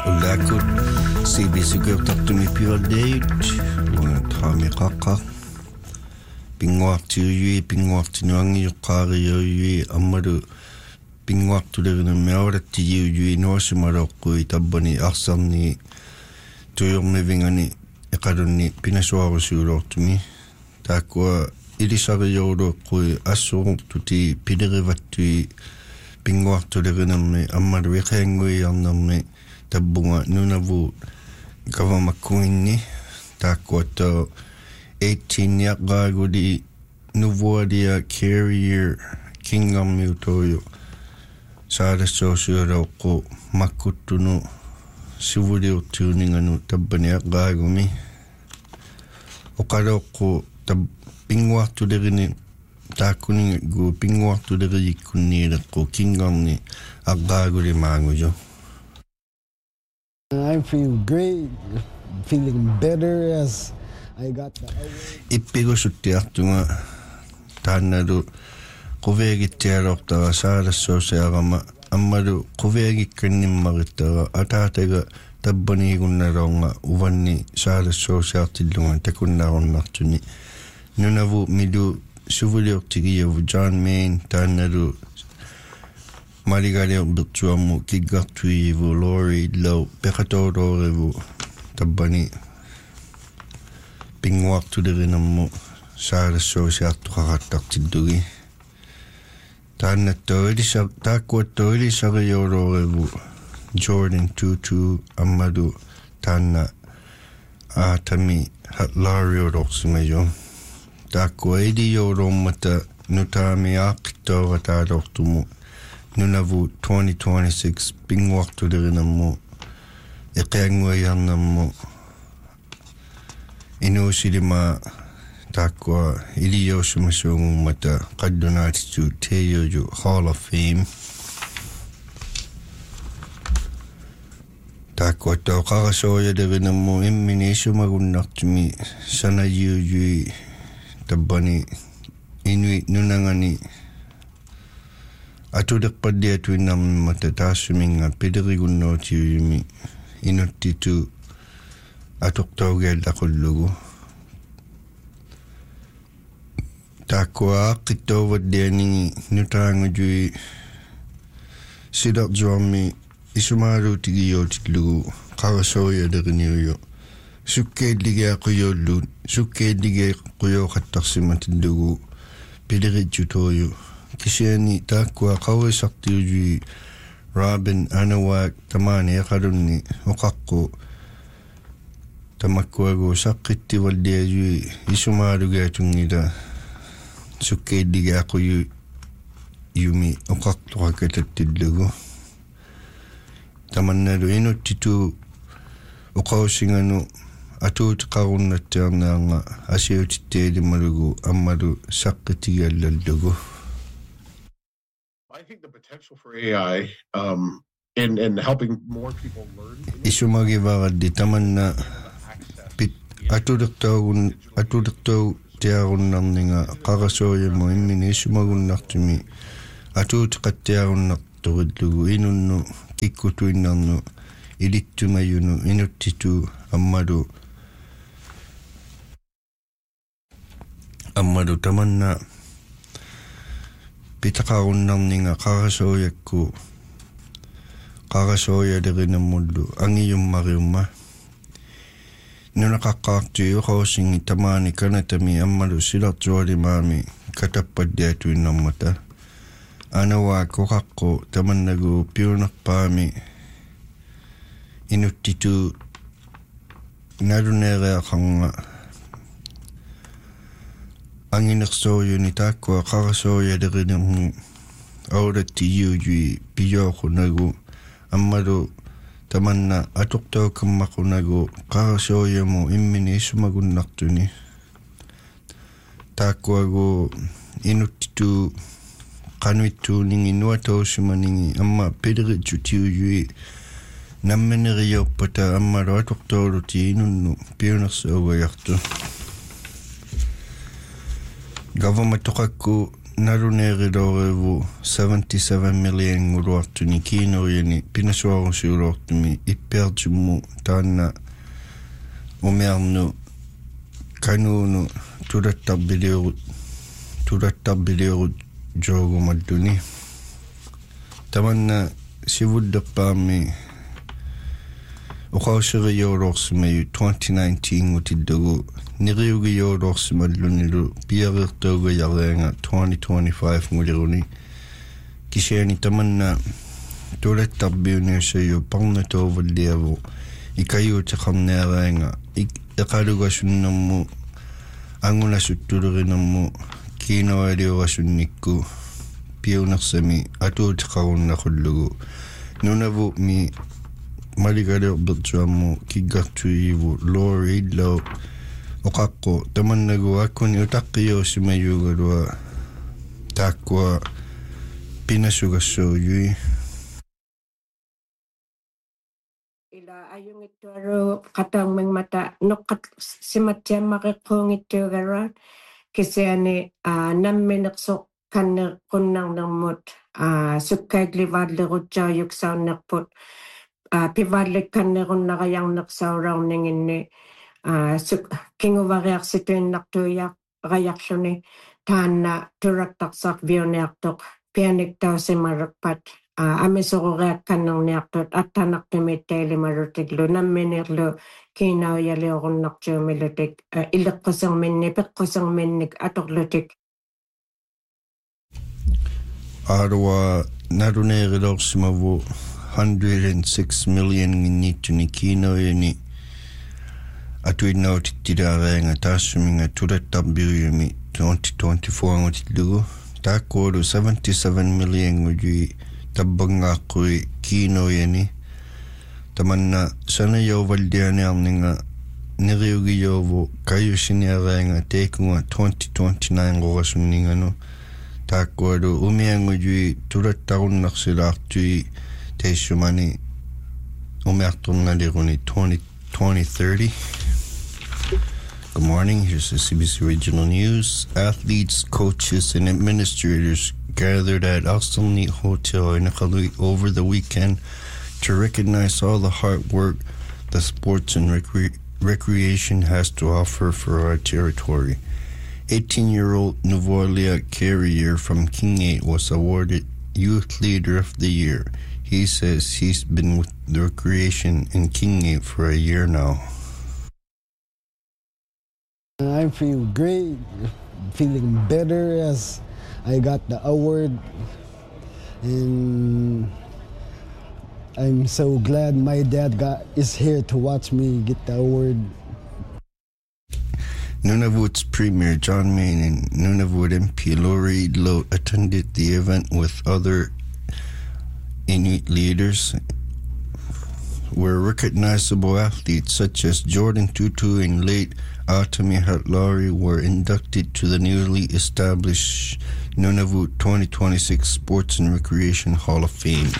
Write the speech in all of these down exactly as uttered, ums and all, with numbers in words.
Ulakut C B C Gurtartumi Piradeit Tamiqaqa Pinguartiuyui Pinguartinuangi Yuqaariyuyui Ammalu Pinguartulerina Meawrattiyuyui Nuasimaroqqui tabbani arsarni Tuyormivingani Eqalunni Pinasuarusuulortumi Taakua Ilisariyouluqqui Assuruqtuti Pilerivattui Pinguartulerinamme Ammalu Iqaanguiarnermi Tabbunga nunavu kavamakkuinni taakkuatta eighteen yaqaaguli nuvualia carrier kingammiutoyo saalassoosualauqqu makkuttunu sivuliurtuuninganu tabbani yaqaagumi oqaloqqu tab pinguartulerini taakkuningu pinguartuleriyikkunniileqqu kingarni aqaaguli maangujo. I feel great, feeling better as I got the Ippigusuttiartunga taannalu quveegittialortara saalassoosiarama ammalu quveegikkannimmarittara ataataga tabbaniigunnaloonga uvanni saalassoosiartillunga takunnaronnartuni nunavu milu suvuliortigiyavu John Main taannalu Maligale Butsuamu Kigartuivu Lori Low Pekatorevu Tabbani Pinguartulerinamu Saalassoosaartuqarattartillugi Taannattoilisa taakkuattoilisariyoolorevu Jordan Tutu Ammadu Taanna Aatami Hatlariolorsimajo Taakkuaidiyoolommata Nutaami Aaqittoorataалortumu Nunavu twenty twenty-six Pinguartulerinamu Eqaanguiarnermu Inuusilima taakkua iliyoosumasuungummata qaddunaatitu teeyoju Hall of Fame taakkua toqarasooyalerinamu imminisumagunnartumi sanayuujui tabbani Inuit nunangani Atudeqpaddiatuinarmimmata taassuminga pilerigunnootiuyumi inuttitu atoqtaugiallaqullugu taakkua aaqqittoovaddianingi nutaangujui silarjuarmi isumaaluutigiyootillugu qarasooyaleriniuyo sukkeelligiaquyollu sukkeelligiaquyooqattarsimatillugu pileritsutoyu Kisiani taakkua qawisartiujui Robin Anawak tamani yaqalunni uqaqqu tamakkuagu saqqittivalliajui isumaalugaatungila sukkeilligaaqquyu yumi uqaqtuqakatattillugu tamannalu inuttitu uqawsinganu atuutiqarunnattiarnaanga asiutitteelimalugu ammalu saqqitigallallugu I think the potential for A I um, in, in helping more people learn. Isumagi varaddi tamanna pit atuliqtaagun atuliqtau tiarunnarninga qarasooyamu immini isumagunnartumi atuutiqattiarunnarturillugu inunnu kikkutuinnarnu ilittumayunu inuttitu ammalu ammalu tamanna Pitaqarunnarninga qarasooyakku qarasooyalerinammullu angiyummariumma nunaqaqqaartui uqawsingi tamaani kanatami ammalu silartualimaami katappaddiatuinnarmata anawaa koqaqqu tamannagu piunerpaami inuttitu naluneereaqanga Anginersooyuni taakkua qarasooyalerinamu aulattiyuujui piyooqunagu ammalu tamanna atuqtaukammaqunagu qarasooyamu immini isumagunnartuni taakkuagu inuttitu qanuittuuningi nuatausimaningi amma pileritsutiujui nammaneriyorpata ammalu atuqtauluti inunnu pionersoogajartu Government toqakku naruneeridorevu seventy-seven million nguruartuni kiinoriani pinasuarusiulortumi ippiartummu taanna umiarnu kanuunu tulattarbiliurut tulattarbiliurut joogumalluni tamanna sivullerpaami uqauseriyoolorsimayu twenty nineteen ngutiddugu niriugiyoolorsimallunilu piarirtuugayarianga twenty twenty-five nguliruni kisiani tamanna tulattarbiuniussayu parnatuuvalliavu ikayuutiqarniaraanga eqalugasunnermu angunasuttulerinermu kiinoaliurasunnikku piunersami atuutiqarunnaqullugu nunavu mi maligalerbertuammu kiggartuivu Laura Idlow oqaqqu tamannagu akkuni utaqqiyuusimayuugalua taakkua pinasugassuuyui ila ayungittuaru qataangmangmata noqqat simattiammaqiqquungittuugaruat kisiani nammineqsoq kannequnnarnermut sukkaiglivaallerutsaayuksaarnerput pivaallikkannerunnaqajarnersauraarninginni kinguvariarsituinnartuiaq rayarluni taanna turattaqsaq viuniartoq pianiktausimarerpat amisoruriakkannerniartut attanartimittailimarutiklu namminirlu kiinauyaliorunartuumilutik illeqquserminni peqquserminnik atorlutik Arwa naruneerilorsimavu one hundred six million nginnituni kiinoyani atuinnautittiraaraanga taassuminga tulattarbiuyumi twenty twenty-four ngutillugu taakkuulu seventy-seven million ngujui tabbangaaqqui kiinoyani tamanna sanayauvallianiarninga niriugiyouvu kayusiniaraanga teekunga twenty twenty-nine qorasuninganu taakkuulu umiangujui tulattarunnersilaartui teissumani umiarturnaliruni twenty thirty. Good morning, here's the C B C Regional News. Athletes, coaches, and administrators gathered at Austin Hotel in Iqaluit over the weekend to recognize all the hard work the sports and recre- recreation has to offer for our territory. eighteen-year-old Nuvolia Carrier from King eight was awarded Youth Leader of the Year. He says he's been with the recreation in King eight for a year now. I feel great, feeling better as I got the award, and I'm so glad my dad got is here to watch me get the award. Nunavut's Premier John Mayne and Nunavut M P Laura Idlow attended the event with other Inuit leaders, where recognizable athletes such as Jordan Tutu and late Atami Hatlari were inducted to the newly established Nunavut twenty twenty-six Sports and Recreation Hall of Fame.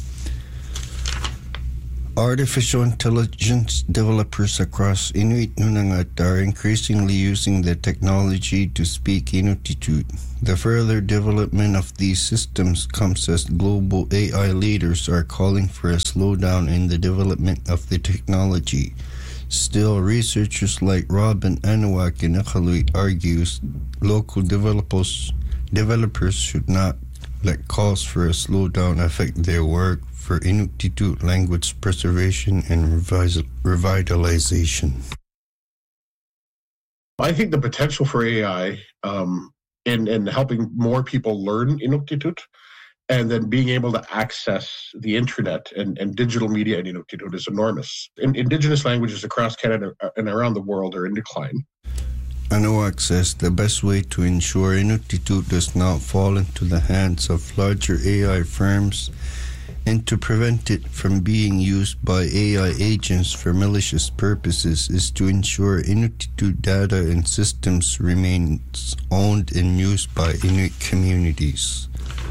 Artificial intelligence developers across Inuit Nunangat are increasingly using the technology to speak Inuktitut. The further development of these systems comes as global A I leaders are calling for a slowdown in the development of the technology. Still, researchers like Robin Anuak in Iqaluit argues local developers developers should not let calls for a slowdown affect their work for Inuktitut language preservation and revis- revitalization. I think the potential for A I um, in, in helping more people learn Inuktitut and then being able to access the internet and, and digital media in Inuktitut is enormous. In, indigenous languages across Canada and around the world are in decline. Anuak says the best way to ensure Inuktitut does not fall into the hands of larger A I firms and to prevent it from being used by A I agents for malicious purposes is to ensure Inuktitut data and systems remains owned and used by Inuit communities.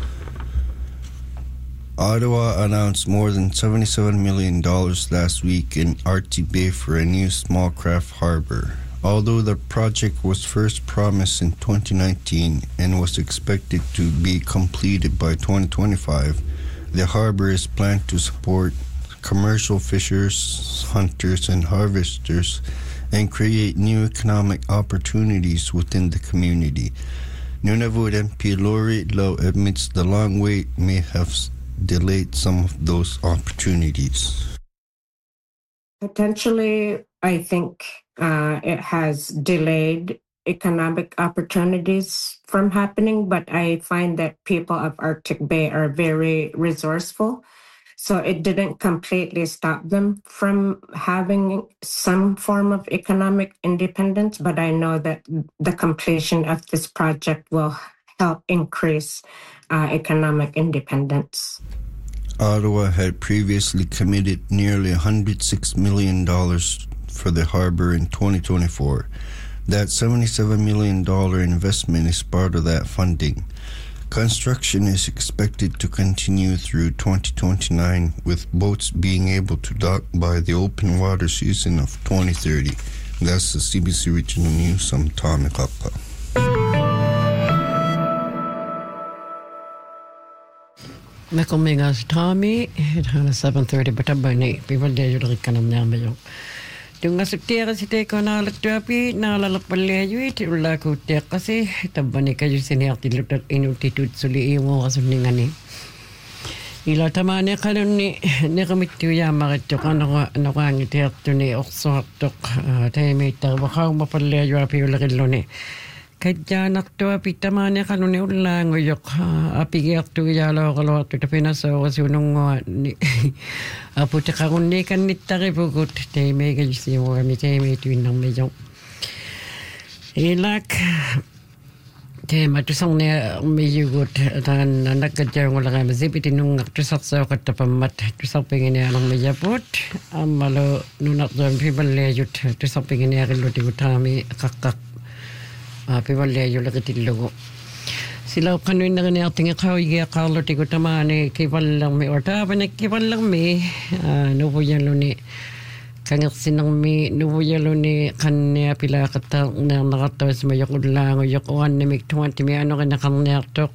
Ottawa announced more than seventy-seven million dollars last week in Artie Bay for a new small craft harbor. Although the project was first promised in twenty nineteen and was expected to be completed by twenty twenty-five, the harbor is planned to support commercial fishers, hunters, and harvesters and create new economic opportunities within the community. Nunavut M P Lori Lowe admits the long wait may have delayed some of those opportunities. Potentially, I think uh, it has delayed economic opportunities from happening, but I find that people of Arctic Bay are very resourceful. So it didn't completely stop them from having some form of economic independence, but I know that the completion of this project will help increase uh, economic independence. Ottawa had previously committed nearly one hundred six million dollars for the harbor in twenty twenty-four. That seventy-seven million dollars investment is part of that funding. Construction is expected to continue through twenty twenty-nine, with boats being able to dock by the open water season of twenty thirty. That's the C B C Regional News. I'm Tommy Kappa. Mekomingas Tommy, it had seven thirty, but I'm by night. People there, you look at them now. Tunga suktiya kasi te ko na laktuapi na lalakpalya yuit ula ko te kasi tabani kayo siniyakti lutat inutitut suli imo kasuningani. Ila tamane kalon ni ne kamitu ya makito kano ano ka ngiti akto ni okso aktok tayo may tabakaw mapalya yuapi ula kilone. Kaya naktuapi tamane kalon ni ula nguyok apigi akto yalo kalo akto tapinaso kasi unong ni aputa kagunni kan nittari pugut tayo may kayo siyo kami tayo may tuwin ng medyo. Ilak Te matusang ne miyugut tan nagkadya wala kay mazipit nung aktusak sa katapamat tusak pengin ya nang miyaput amalo nunak don piballe yut tusak pengin ya kilo tigutami kakak piballe yut lakatilogo sila kanuin na kanya ating ikaw iya kalo tigutamani kibalang mi orta pa na kibalang mi nubuyan lo ni kangak sinang mi nubuyan ni kanya pila kata na nakatawas mayok ulang uyok uwan ni mig twenty mi ano kanya kanya tok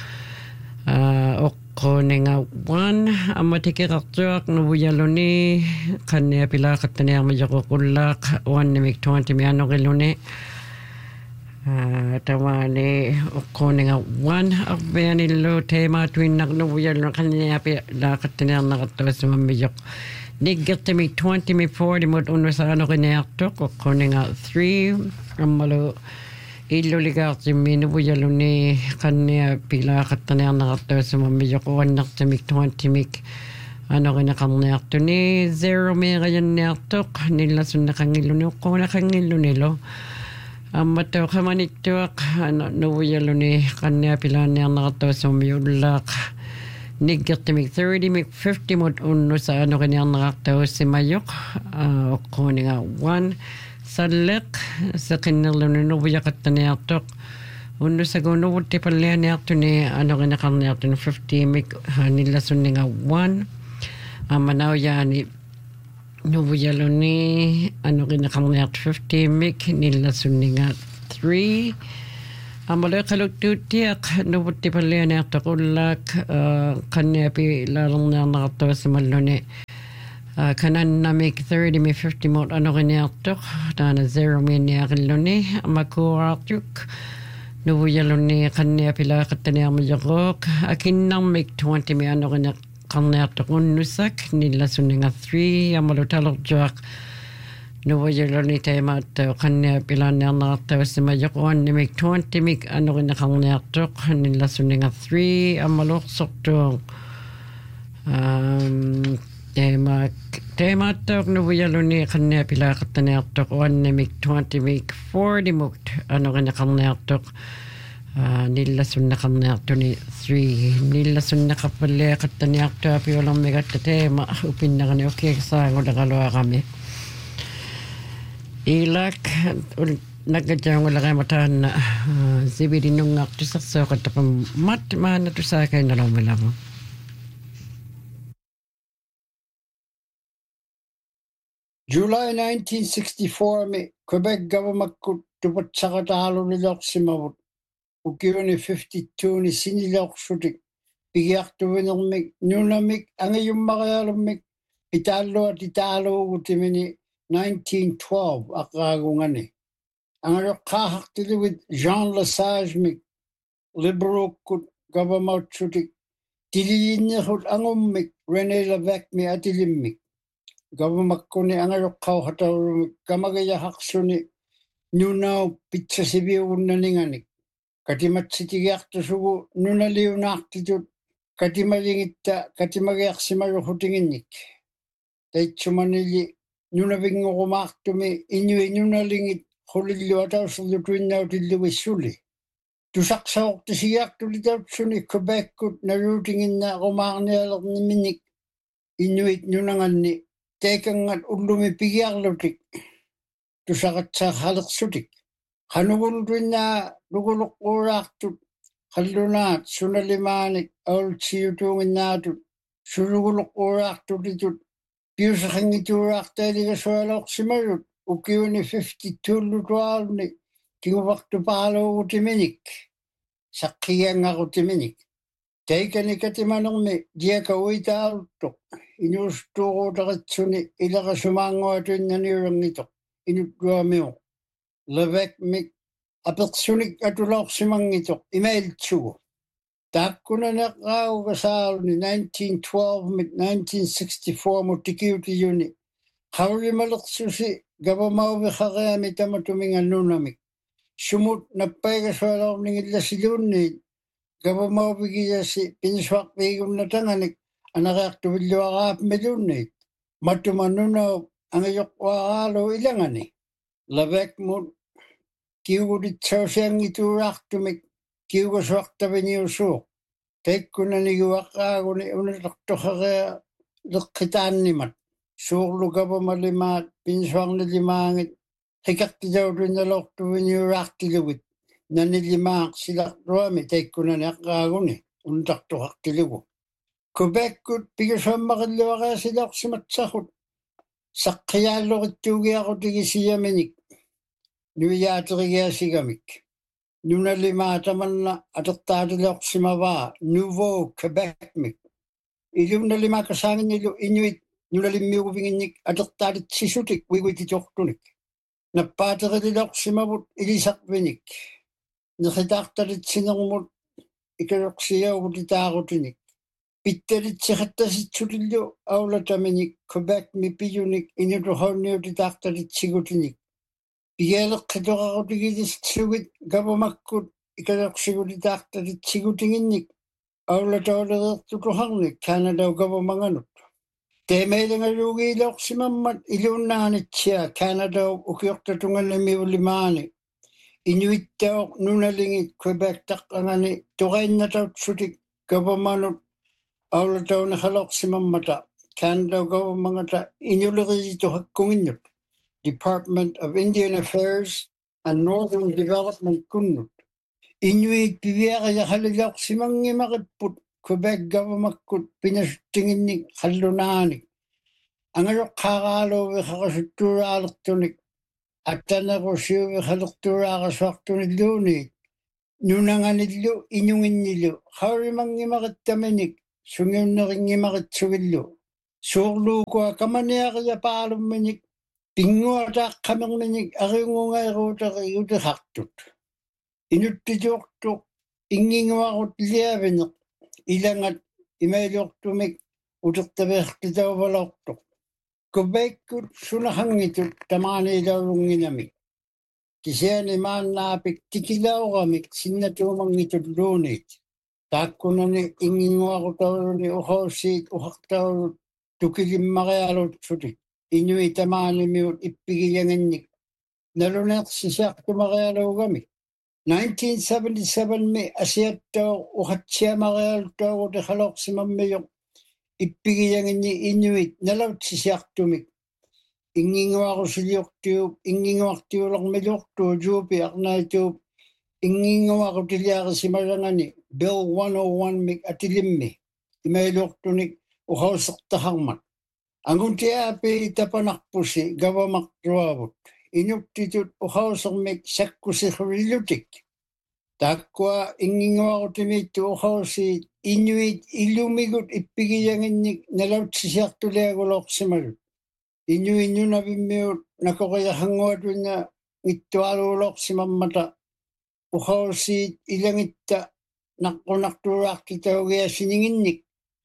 oko nga one amatiki kaktuak nubuyan ni kanya pila kata niya mayok ulak uwan ni mig twenty mi ano kilo ni tawani oko nga one akbaya nilo tema tuwin naknubuyan lo kanya pila kata niya nakatawas mayok Nigget me twenty me forty mod unwasano kanyaktok o koninga three amalo ilo ligati minubuya luni kanya pila katanya nakato sa mamiyok one nakta me twenty me ano kanya kanyakto ni zero me kayan naktok nila sun nakangilo ni ko nakangilo nilo amato kamanitok ano nubuya luni kanya pila niya nakato sa mamiyulak Nigget me thirty me fifty mod uno sa ano kanyang nakaktaw si Mayok o koninga one sa lek sa kanilo ni nubuya kataniyatok uno sa guno wuti palya niyakto ni ano kanyang niyakto ni fifty me nila suninga one manaw yani nubuya lo ni ano kanyang niyakto fifty me nila suninga three Amalo kalugtutiak nubuti palya na takulak kanya pi larong na nakatawa sa malone kanan na make thirty me fifty mo ano kanyaktok na zero me niya kilone makuraktuk nubuyalone kanya pila katanya majakok akin nang make twenty me ano kanya kanyaktok unusak nila suninga three amalo talokjak Nubuyan tema at kanya pilan na nakatawa sa mayakuan ni mig twenty mig ano rin nakangnayatok nila suninga three amaloksok to tema tema tok nubuyan ni kanya pila katanayatok one ni mig twenty mig forty mukt ano rin nakangnayatok nila sunakangnayatok ni three nila sunakapalya katanayatok api walang megat tema upin na kanya okay sa ngulakalawa kami Ilak nagkadyan wala kayo matahan na sibiri nung aktusak sa katapang mat man na to sa kayo na lang malamo. July nineteen sixty-four mi Quebec government kut tupat sakatalo ni loksimavut. Ukiuni fifty-two ni siniloksutik. Pigiaktuvinumik nunamik angayum makayalumik italo at italo utimini nineteen twelve akagungani. Ang kahaktili with Jean Lesage mik liberal kut government sutik. Tiliyinyahut angumik René Levesque mi atilimik. Government kuni ang kauhataw kamagaya haksuni nunaw pitsa sibiyo unaninganik. Katimat sitigiakto sugu nunaliw naktitut. Katimalingita katimagayak simaruhutinginik. Taitsumanili nunabingo kumaktumi inyo nunalingit hulilyo ataw sulutuin na utiliwisuli. Tusaksawak tisiyak tulitaw suni Quebec kut narutingin na kumaknialak ni minik. Inuit nunangan ni tekang at ulumipigyak lutik. Tusakat sa halak sutik. Hanugulutuin na lugulok urak tut. Halunat sunalimanik aul siyutungin natut. Surugulok urak tutitut. Piyusakang iturak tayo ka suwalok simarut. Ukiyo ni fifty-two lutual ni kingwaktu palo utiminik. Sakiyang ako timinik. Tayo ka ni katimanong mi diya ka uita altok. Inusto ko takatsuni ila ka sumango ato nanirang nito. Inutwa miyo. Levesque mi apeksunik atulok simang ito. Email tsugo. Tako na nakaw kasal ni nineteen twelve mit nineteen sixty-four mo tikiw ti yun ni. Hawli malaksusi gabamaw bikakaya mitamatuming anunamik. Sumut na pega sa alaw ng ila silun ni. Gabamaw bigya si pinswak bigong natanganik. Anakaktubilyo akap milun ni. Matumanunaw ang iyok wakalo ilangan ni. Levesque mo kiugulit sa siyang iturak tumik. Kiugas wakta biniusok. Tek ko na nigiwaka ako ni unatakto kaya lakitaan ni mat. Suklo ka pa malimat, pinswang na limangit. Hikak ti daw rin nalok to biniurak tiluwit. Na nilimak sila ruami, tek ko na niaka ako ni unatakto kak tiluwo. Quebec kut pigasang makalawa kaya sila ako simatsakot. Sakyalo kitugi ako tigi siya minik. Nuyatri kaya sigamik. Nuna limata man na atatadilok si Mava, Nouveau Quebec mik. Ilum na lima kasangin nilo Inuit, nuna limiw vinginik atatadit sisutik, wiwititok tunik. Napatarilok si Mavut, ilisak vinik. Nakitaktarit sinangmut, ikarok siya utitako tinik. Pitarit sikata si Chudilyo, awlataminik, Quebec mi piyunik, inutuhaw niyo titaktarit sigutinik. Pigelak katok ako tigidis sigit gabamakut ikadak siguti takta di sigutinginik. Aula tawala tutuhangnik Canada gabamanganut. Temele nga lugilok si mamat ilunanit siya Canada ukyok tatungan na miulimani. Inuit taok nunalingit Quebec takangani tukain na tawt sutik gabamanut. Aula taw nakalok si mamata Canada gabamangata inulagi ito hakunginyot. Department of Indian Affairs and Northern Development kunnut. Inuit pibiyaka ya halilak si mangi makiput Quebec government kut pinastingin ni halunanik. Ang alok kakalo kakasutura aloktonik at tanako siyo kaluktura kaswaktonik lunit. Nunangan nilo inyungin nilo. Hari mangi makitaminik sungin na ringi makitsugilo. Surlu ko kamaniya kaya paalong minik. Pinguata kamang minig aringungay rota kayo de haktut. Inutidoktok, ingingwakot liyabinak, ilangat imayloktumik, utaktabek titaw baloktok. Kubekut sunahangitut tamani ilawang inamik. Kisya ni man napik tikilaw kamik sinatumang itut lunit. Tako na ni ingingwakot tawar ni uhosit uhaktaw tukilim makayalot sutik. Inuit tamani miut ipigiyanginik. Nalunak sisak tumakayalaw kami. nineteen seventy-seven mi asiyat taw uhatsya makayal taw de halok si mamiyok. Ipigiyangini Inuit nalawt sisak tumik. Ingingwa ko siliyok tiyup, ingingwa ko tiyulak milok to jupi akna tiyup. Ingingwa ko tilya si marangani. Bill one oh one mik atilim mi. Imaylok tunik uhawsak tahangmat. Angun tiapi tapanakpusi gavamakruavut. Inuktitut uhausermik sakkusikhurillutik. Takkua inginguarutimiittu uhausi inuit illumigut ippigiyanginnik nalautsisiartuliagulorsimalut. Inu innunavimmiut nakoqiahanguatuinna ngittualuulorsimammata uhausiit ilangitta naqqunartuuraartitaugiasininginnik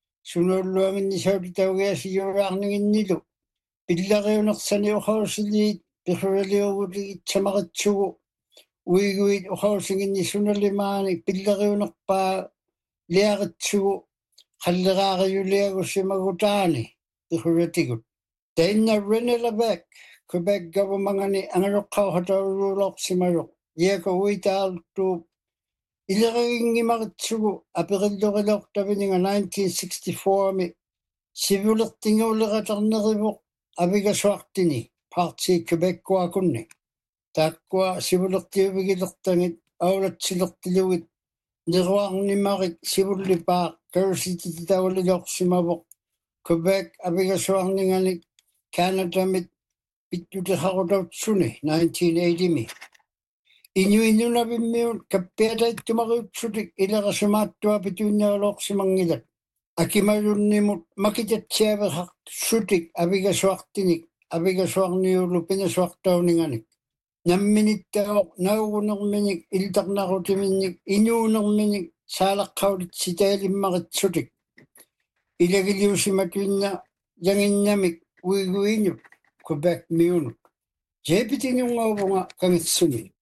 sunuulluanginnisauritaugiasiyuuraarninginnilu pillariunersani uhausiliit piquraliuguligit samaritsugu uiguit uhausinginni sunalimaani pillariunerpaa liaritsugu qalleraariuliagusimagutaani piquratigut tainna Renelabek Quebec governmangani angaluqqauhatauruulorsimaruq iaka uitaaltu ileringimaritsugu apiqilloriloqtavininga nineteen sixty-four mi sivulertinguuleqatarnerivuq avigasuartini parti Quebecuakunni taakkua sivulertiuvigilertangit aulatsilertilugit niruarnimarik sivullipaaq karusitititauliloqsimavoq Quebec avigasuarninganik Canadamit pittutiqarutautsuni nineteen eighty mi Inu innunavimmiun kappiataittumariutsutik ilerasumaattua pituinnialuorsimangilak akimalunnimut makitatsiaveqaq sutik avigasuartinik avigasuarniulu pinasuartauninganik namminittaoq naugunerminik iltarnarutiminnik inuunerminik saalaqqaulitsitaalimmaritsutik ilagiliusimatuinna yanginnamik uiguiñut Quebec miunut jeepitiniungauvunga kangitsuni